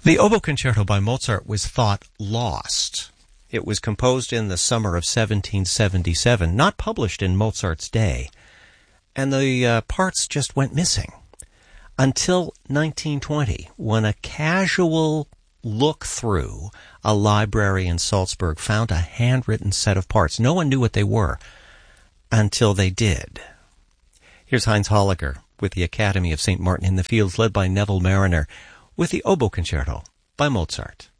The Oboe Concerto by Mozart was thought lost. It was composed in the summer of 1777, not published in Mozart's day, and the parts just went missing until 1920, when a casual look through a library in Salzburg found a handwritten set of parts. No one knew what they were until they did. Here's Heinz Holliger with the Academy of St. Martin in the Fields, led by Neville Marriner, with the Oboe Concerto by Mozart.